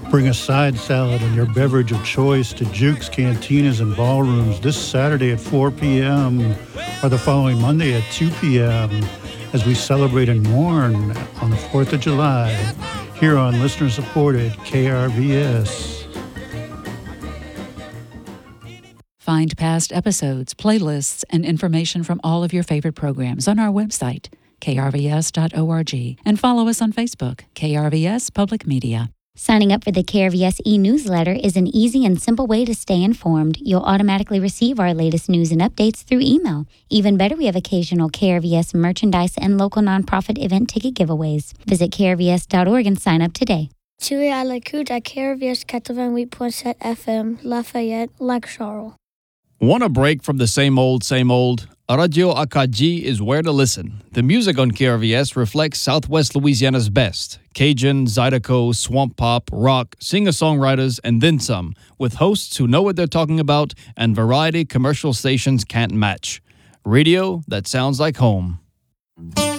Bring a side salad and your beverage of choice to Juke's Cantinas and Ballrooms this Saturday at 4 p.m. or the following Monday at 2 p.m. as we celebrate and mourn on the 4th of July here on listener-supported KRVS. Find past episodes, playlists, and information from all of your favorite programs on our website, krvs.org, and follow us on Facebook, KRVS Public Media. Signing up for the KRVS e-newsletter is an easy and simple way to stay informed. You'll automatically receive our latest news and updates through email. Even better, we have occasional KRVS merchandise and local nonprofit event ticket giveaways. Visit krvs.org and sign up today. Tu es à l'écoute à KRVS 88.7 FM, Lafayette, Lac Charles. Want a break from the same old, same old? Radio Akaji is where to listen. The music on KRVS reflects Southwest Louisiana's best. Cajun, Zydeco, swamp pop, rock, singer-songwriters, and then some, with hosts who know what they're talking about and variety commercial stations can't match. Radio that sounds like home.